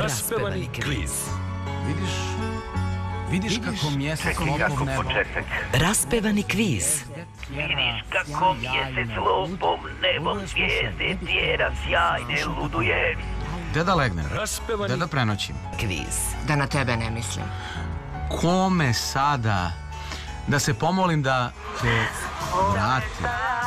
Raspevani kviz. Vidiš kako mjesec lopov nebo. Raspevani kviz. Vidiš kako mjesec lopom nebom zvijezde tjera sjajne luduje. Gde da legnem? Raspevani Gde da prenoćim? kviz. Da na tebe ne mislim. Kome sada? Da se pomolim da te vrati.